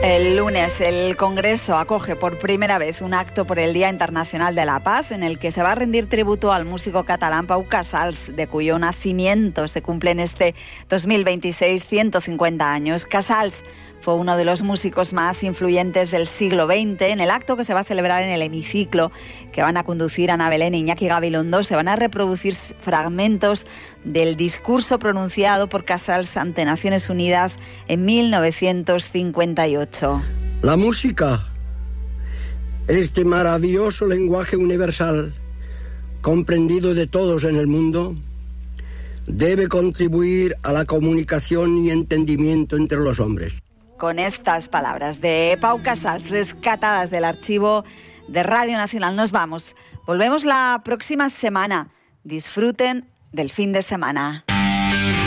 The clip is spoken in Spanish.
El lunes el Congreso acoge por primera vez un acto por el Día Internacional de la Paz en el que se va a rendir tributo al músico catalán Pau Casals, de cuyo nacimiento se cumplen este 2026 150 años. Casals fue uno de los músicos más influyentes del siglo XX. En el acto que se va a celebrar en el hemiciclo, que van a conducir Ana Belén e Iñaki Gabilondo, se van a reproducir fragmentos del discurso pronunciado por Casals ante Naciones Unidas en 1958. La música, este maravilloso lenguaje universal, comprendido de todos en el mundo, debe contribuir a la comunicación y entendimiento entre los hombres. Con estas palabras de Pau Casals, rescatadas del archivo de Radio Nacional, nos vamos. Volvemos la próxima semana. Disfruten del fin de semana.